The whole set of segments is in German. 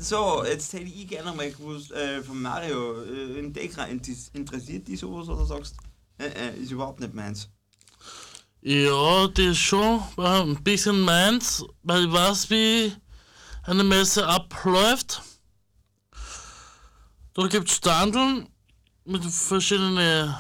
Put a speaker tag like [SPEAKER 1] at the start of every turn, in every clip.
[SPEAKER 1] So, jetzt hätte ich gerne mal gewusst, von Mario, Integra, interessiert dich sowas oder sagst, ist überhaupt nicht meins?
[SPEAKER 2] Ja, das ist schon ein bisschen meins, weil ich weiß, wie eine Messe abläuft. Da gibt es Standeln mit verschiedenen.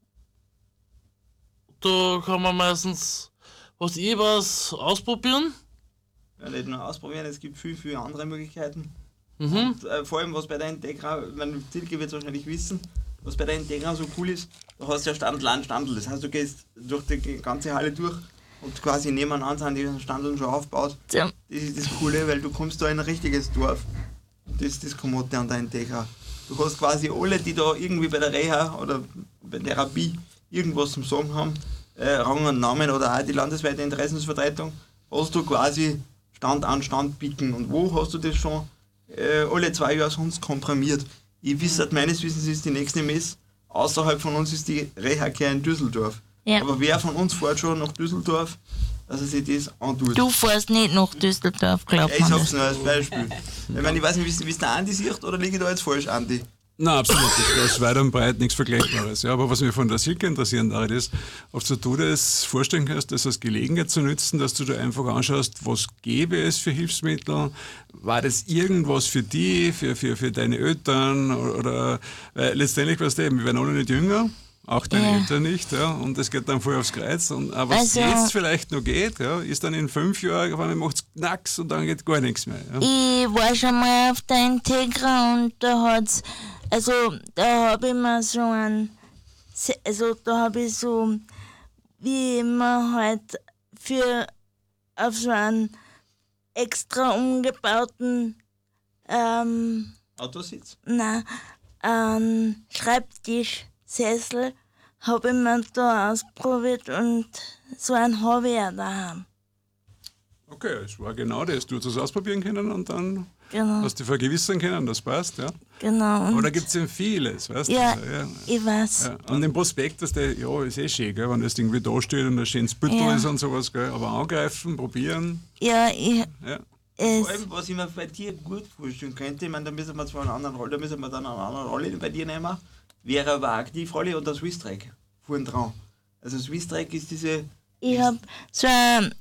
[SPEAKER 2] Da kann man meistens was ausprobieren.
[SPEAKER 1] Ja, nicht nur ausprobieren, es gibt viel andere Möglichkeiten.
[SPEAKER 2] Mhm.
[SPEAKER 1] Und vor allem, was bei der Integra, Silke wird es wahrscheinlich wissen, was bei der Integra so cool ist, du hast ja Standel an Standel. Das heißt, du gehst durch die ganze Halle durch und quasi nebeneinander sind die Standeln schon aufgebaut.
[SPEAKER 3] Ja.
[SPEAKER 1] Das ist das Coole, weil du kommst da in ein richtiges Dorf. Und das ist das Komote an der Integra. Du hast quasi alle, die da irgendwie bei der Reha oder bei der Therapie irgendwas zum Sagen haben, Rang und Namen oder auch die landesweite Interessensvertretung, hast du quasi Stand an Stand bieten. Und wo hast du das schon alle 2 Jahre sonst komprimiert? Ich weiß, meines Wissens ist die nächste Messe außerhalb von uns ist die Reha-Care in Düsseldorf.
[SPEAKER 3] Ja.
[SPEAKER 1] Aber wer von uns fährt schon nach Düsseldorf, dass er sich das antut?
[SPEAKER 3] Du fährst nicht nach Düsseldorf, glaubt
[SPEAKER 1] Ich
[SPEAKER 3] man
[SPEAKER 1] sag's
[SPEAKER 3] das.
[SPEAKER 1] nur als Beispiel. Ich meine, ich weiß nicht, wie es der Andi sieht, oder liege ich da jetzt falsch, Andi?
[SPEAKER 4] Nein, absolut. Das ist weit und breit nichts Vergleichbares. Ja, aber was mich von der Silke interessieren darf, ist, ob du dir das vorstellen kannst, das als Gelegenheit zu nutzen, dass du dir einfach anschaust, was gäbe es für Hilfsmittel, war das irgendwas für die, für deine Eltern oder weil letztendlich, weißt du, wir werden alle nicht jünger, auch deine Eltern nicht, ja, und es geht dann voll aufs Kreuz. Und was
[SPEAKER 3] Also,
[SPEAKER 4] jetzt vielleicht noch geht, ja, ist dann in 5 Jahren, auf einmal macht es Knacks und dann geht gar nichts mehr. Ja.
[SPEAKER 3] Ich war schon mal auf der Integra und da habe ich mir so da habe ich so, wie man halt auf so einen extra umgebauten,
[SPEAKER 1] Autositz?
[SPEAKER 3] Schreibtischsessel habe ich mir da ausprobiert und so einen habe ich ja daheim.
[SPEAKER 4] Okay, es war genau das. Du hast es ausprobieren können und dann
[SPEAKER 3] Genau.
[SPEAKER 4] hast du dich vergewissern können, das passt, ja.
[SPEAKER 3] Genau.
[SPEAKER 4] Aber da gibt es ja vieles, weißt
[SPEAKER 3] Ja,
[SPEAKER 4] du. Ja.
[SPEAKER 3] ich weiß.
[SPEAKER 4] Ja. Und im Prospekt, ist eh schön, gell, wenn das irgendwie da steht und ein schönes Büttel ist und sowas, gell. Aber angreifen, probieren.
[SPEAKER 3] Ja,
[SPEAKER 4] Ja.
[SPEAKER 1] Vor allem, was ich mir bei dir gut vorstellen könnte, ich meine, da müssen wir zwar eine andere Rolle, bei dir nehmen, wäre aber eine Aktivrolle und der Swisstrack vorn dran. Also Swisstrack ist diese...
[SPEAKER 3] Ich habe so ein,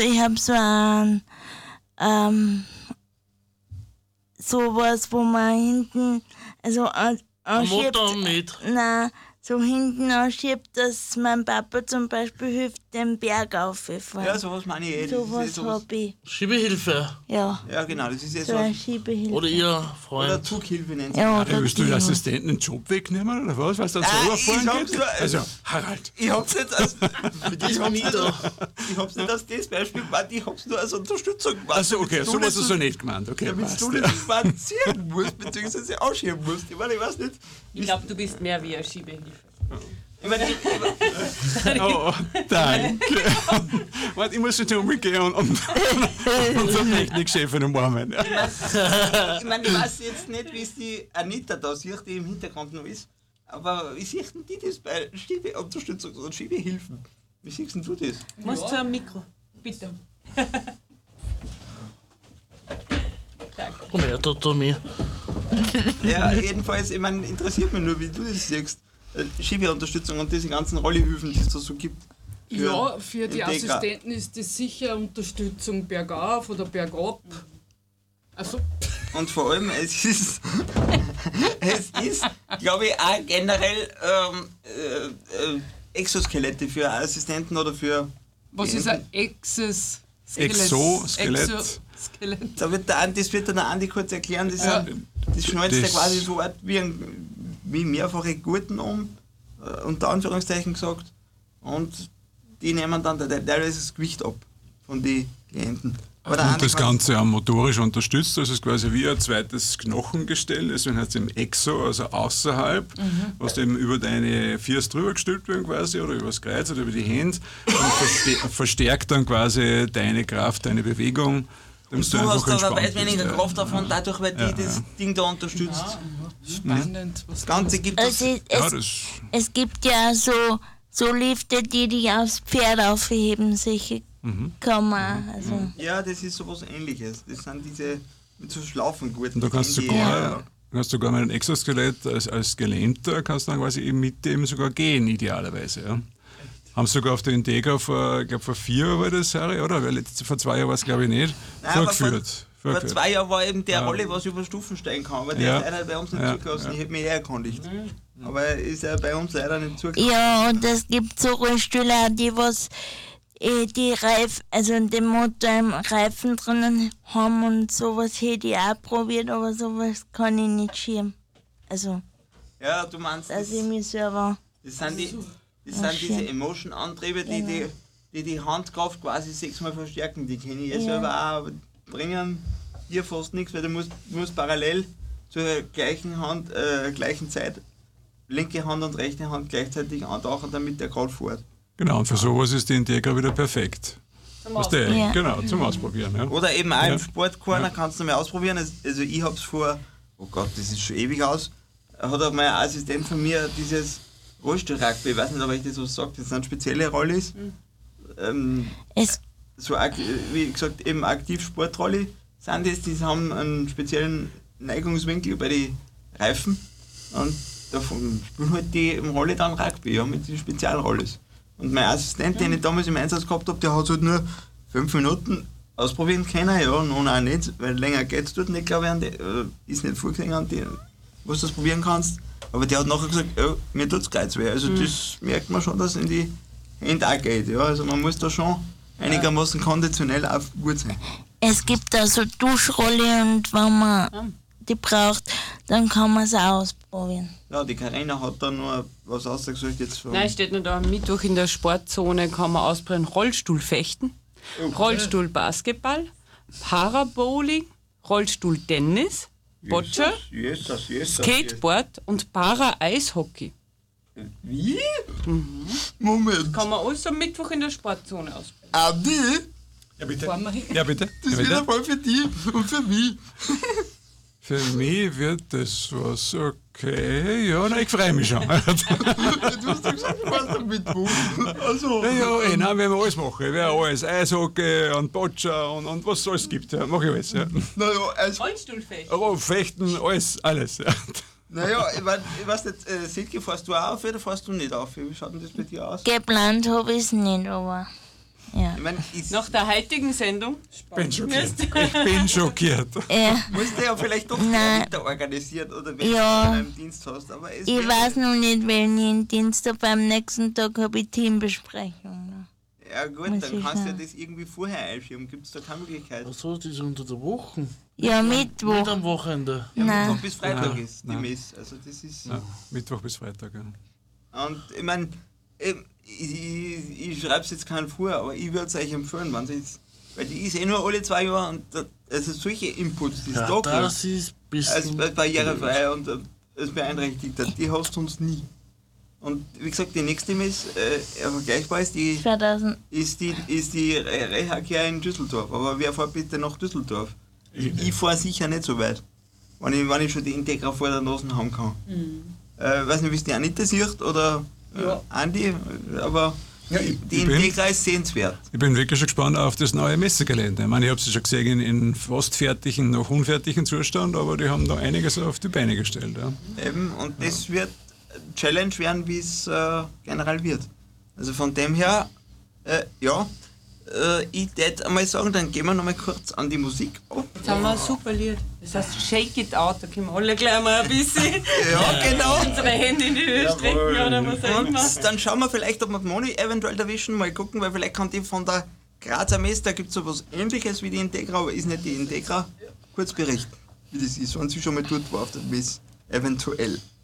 [SPEAKER 3] sowas, wo man hinten, anschiebt.
[SPEAKER 2] Motor mit.
[SPEAKER 3] Nein, so hinten anschiebt, dass mein Papa zum Beispiel hilft, den Berg aufzufahren.
[SPEAKER 1] Ja, sowas meine ich. Das
[SPEAKER 3] Sowas
[SPEAKER 1] ist sowas.
[SPEAKER 3] habe ich.
[SPEAKER 2] Schiebehilfe.
[SPEAKER 3] Ja,
[SPEAKER 1] Ja, genau, das ist ja
[SPEAKER 3] so
[SPEAKER 1] so.
[SPEAKER 3] eine Schiebehilfe.
[SPEAKER 2] Oder ihr
[SPEAKER 1] Oder
[SPEAKER 2] Freund.
[SPEAKER 1] Zughilfe nennt sich
[SPEAKER 3] Ja,
[SPEAKER 1] das.
[SPEAKER 3] oder
[SPEAKER 4] Willst du den
[SPEAKER 3] die-
[SPEAKER 4] Assistenten den Job wegnehmen oder was? Weil es dann so
[SPEAKER 1] Ich
[SPEAKER 4] überfahren
[SPEAKER 1] hab's
[SPEAKER 4] geht?
[SPEAKER 1] nur-
[SPEAKER 4] Also, Harald.
[SPEAKER 1] Ich hab's nicht als... ich hab's nicht als das Beispiel gemeint, ich hab's nur als Unterstützung gemeint.
[SPEAKER 4] Also, okay,
[SPEAKER 1] damit du
[SPEAKER 4] so
[SPEAKER 1] nicht
[SPEAKER 4] was ist so nicht gemeint. Okay,
[SPEAKER 1] Damit
[SPEAKER 4] passt.
[SPEAKER 1] du nicht spazieren musst, beziehungsweise ausschieben musst. Ich meine, ich weiß nicht.
[SPEAKER 5] Ich glaube, du bist mehr wie eine Schiebehilfe.
[SPEAKER 1] Ich meine,
[SPEAKER 4] Oh, danke. Warte, ich muss schon umgehen und unsere Technikchefin umarmen.
[SPEAKER 1] ich weiß jetzt nicht, wie es die Anita da sieht, die im Hintergrund noch ist. Aber wie siehst denn die das bei Schiebeunterstützung oder Schiebehilfen? Wie siehst denn du das?
[SPEAKER 5] Du musst zu einem Mikro. Bitte.
[SPEAKER 2] Komm her, Tommy.
[SPEAKER 1] Ja, jedenfalls, ich meine, interessiert mich nur, wie du das siehst. Schiebeunterstützung und diese ganzen Rollehilfen, die es da so gibt.
[SPEAKER 6] Ja, für die
[SPEAKER 1] Integra.
[SPEAKER 6] Assistenten ist das sicher Unterstützung bergauf oder bergab. Also,
[SPEAKER 1] Und vor allem, es ist, glaube ich, auch generell Exoskelette für Assistenten oder für...
[SPEAKER 6] was ist ein Exoskelett?
[SPEAKER 4] Exoskelett.
[SPEAKER 6] Exoskelett.
[SPEAKER 1] Das wird dann der Andi kurz erklären, das schnallt
[SPEAKER 4] Das-
[SPEAKER 1] ja quasi so Art wie mehrfache Gurten um, unter Anführungszeichen gesagt, und die nehmen dann teilweise das Gewicht ab von den Klienten. Aber der
[SPEAKER 4] Und
[SPEAKER 1] Andi
[SPEAKER 4] das
[SPEAKER 1] kann-
[SPEAKER 4] Ganze auch motorisch unterstützt, also es ist quasi wie ein zweites Knochengestell, deswegen heißt es im Exo, also außerhalb, was eben über deine First drüber gestülpt werden quasi, oder über das Kreuz oder über die Hände und verstärkt dann quasi deine Kraft, deine Bewegung. damit
[SPEAKER 1] Du hast aber
[SPEAKER 4] entspannt
[SPEAKER 1] weit weniger
[SPEAKER 4] bist,
[SPEAKER 1] Kraft davon, dadurch, weil die das Ding da unterstützt.
[SPEAKER 6] Spannend. Was
[SPEAKER 1] Das Ganze gibt es.
[SPEAKER 3] Es gibt ja so Lifte, die dich aufs Pferd aufheben, sicher kann man. Also.
[SPEAKER 1] Ja, das ist sowas Ähnliches. Das sind diese mit so Schlaufengurten.
[SPEAKER 4] Und da kannst du sogar mit einem Exoskelett als Gelähmter kannst du dann quasi eben mit dem sogar gehen, idealerweise. Ja. Haben sie sogar auf der Integra vor 4 Jahren war das Serie, oder? Weil vor 2 Jahren war es, glaube ich, nicht. Vorgeführt.
[SPEAKER 1] Vor 2 Jahren war eben der Rolle, was über Stufen steigen kann, aber der ist leider bei uns nicht zugelassen. Ich hätte mich eher erkundigt. Aber ist ja bei uns leider nicht zugelassen.
[SPEAKER 3] Ja, und es gibt so Rollstühle, die was die den Motor im Reifen drinnen haben und sowas hätte ich auch probiert, aber sowas kann ich nicht schieben. Also,
[SPEAKER 1] Ja, du meinst,
[SPEAKER 3] dass ich mich selber...
[SPEAKER 1] das sind diese Emotion-Antriebe, die Handkraft quasi 6-mal verstärken. Die kenne ich selber auch, aber bringen hier fast nichts, weil du musst parallel zur gleichen Zeit linke Hand und rechte Hand gleichzeitig antauchen, damit der gerade fährt.
[SPEAKER 4] Genau, und für sowas ist die Integra wieder perfekt. Genau, zum Ausprobieren. Ja.
[SPEAKER 1] Oder eben auch im Sportcorner kannst du mal ausprobieren. Also ich hab's vor, oh Gott, das ist schon ewig aus, hat auch mein Assistent von mir dieses Rollstuhl-Rugby, ich weiß nicht, ob ich das was sagt, das sind spezielle Rollis. Wie gesagt, eben Aktiv-Sportrolli sind das, die haben einen speziellen Neigungswinkel bei den Reifen und davon spielen halt die im Rolli dann Rugby, ja, mit den Spezialrollis. Und mein Assistent, den ich damals im Einsatz gehabt habe, der hat halt nur 5 Minuten ausprobieren können, ja, und auch nicht, weil länger geht es dort nicht, glaube ich, ist nicht vorgesehen an die, was du das probieren kannst. Aber der hat nachher gesagt, ja, mir tut es gleich weh. Also das merkt man schon, dass es in die Hände auch geht. Ja. Also man muss da schon einigermaßen konditionell auch gut sein.
[SPEAKER 3] Es gibt da so Duschrolle und wenn man die braucht, dann kann man es auch ausprobieren.
[SPEAKER 1] Ja, die Karina hat da nur was ausgesagt jetzt von...
[SPEAKER 5] Nein, steht nur da, am Mittwoch in der Sportzone kann man ausprobieren Rollstuhlfechten, Rollstuhlbasketball, Parabowling, Rollstuhltennis, Boccia, Skateboard und Para-Eishockey.
[SPEAKER 1] Wie? Moment.
[SPEAKER 5] Kann man alles am Mittwoch in der Sportzone ausprobieren.
[SPEAKER 1] Adi,
[SPEAKER 4] Ja, bitte. Ja, bitte.
[SPEAKER 1] das wird einmal für dich und für mich.
[SPEAKER 4] Für mich wird das was okay. Ja, na, ich freue mich schon.
[SPEAKER 1] Du hast ja gesagt, du warst am Mittwoch. Also.
[SPEAKER 4] Ja, nein, werden wir alles machen. Ich werde alles. Eishockey und Boccia und was es alles gibt. Ja, mache ich alles. Ja.
[SPEAKER 1] Naja, also,
[SPEAKER 5] Rollstuhlfechten.
[SPEAKER 4] Fechten, alles. Ja.
[SPEAKER 1] naja, ich weiß nicht, Silke, fährst du auch auf oder fährst du nicht auf? Wie schaut denn das bei dir aus?
[SPEAKER 3] Geplant habe ich es nicht, aber ja.
[SPEAKER 1] Ich meine,
[SPEAKER 5] Nach der heutigen Sendung
[SPEAKER 4] Ich bin schockiert.
[SPEAKER 1] musst du ja vielleicht doch
[SPEAKER 3] Nein.
[SPEAKER 1] wieder organisieren, oder wenn
[SPEAKER 3] Ja.
[SPEAKER 1] du einen Dienst hast. Aber es
[SPEAKER 3] Ich
[SPEAKER 1] wird-
[SPEAKER 3] weiß noch nicht, wenn ich einen Dienst habe. Am nächsten Tag habe ich Teambesprechung.
[SPEAKER 1] Ja gut,
[SPEAKER 3] Muss
[SPEAKER 1] dann
[SPEAKER 3] ich
[SPEAKER 1] kannst du ja
[SPEAKER 3] schauen.
[SPEAKER 1] das irgendwie vorher einschieben. Gibt es da keine Möglichkeit?
[SPEAKER 2] Achso, das ist unter der Woche.
[SPEAKER 3] Ja,
[SPEAKER 2] Nicht
[SPEAKER 3] Mittwoch.
[SPEAKER 2] am Wochenende.
[SPEAKER 1] Ja,
[SPEAKER 3] Nein.
[SPEAKER 1] Mittwoch bis Freitag
[SPEAKER 4] Nein,
[SPEAKER 1] ist die
[SPEAKER 4] nein.
[SPEAKER 1] Mess. Also das ist...
[SPEAKER 4] Ja, Mittwoch bis Freitag. Ja.
[SPEAKER 1] Und ich meine, ich schreibe es jetzt keinen vor, aber ich würde es euch empfehlen, wenn jetzt, weil die ist nur alle 2 Jahre und also solche Inputs, die es
[SPEAKER 2] Ja,
[SPEAKER 1] da
[SPEAKER 2] das ist ein
[SPEAKER 1] als
[SPEAKER 2] bisschen...
[SPEAKER 1] barrierefrei und als Beeinträchtigter, die hast du uns nie. Und wie gesagt, die nächste Mess, vergleichbar ist die
[SPEAKER 3] 2000.
[SPEAKER 1] ist die Reha-Care in Düsseldorf. Aber wer fährt bitte nach Düsseldorf? Also ich fahre sicher nicht so weit, wenn ich schon die Integra vor der Nase haben kann. Weiß nicht, wie es die Anita sieht oder Andi, aber die Integra ist sehenswert.
[SPEAKER 4] Ich bin wirklich schon gespannt auf das neue Messegelände. Ich meine, ich habe sie schon gesehen in fast fertigen, noch unfertigen Zustand, aber die haben da einiges auf die Beine gestellt. Ja.
[SPEAKER 1] Eben, und das wird Challenge werden, wie es generell wird. Also von dem her, ich würde einmal sagen, dann gehen wir noch mal kurz an die Musik ab.
[SPEAKER 5] Jetzt haben wir ein super Lied. Das heißt Shake It Out, da können wir alle gleich mal ein bisschen
[SPEAKER 1] Ja, genau.
[SPEAKER 5] unsere Hände in die Höhe strecken oder was auch immer.
[SPEAKER 1] Und dann schauen wir vielleicht, ob wir die Moni eventuell erwischen, mal gucken, weil vielleicht kann die von der Grazer Messe, da gibt es so was Ähnliches wie die Integra, aber ist nicht die Integra. Kurz berichten, wie das ist, wenn sie schon mal dort war auf der Messe. Eventuell.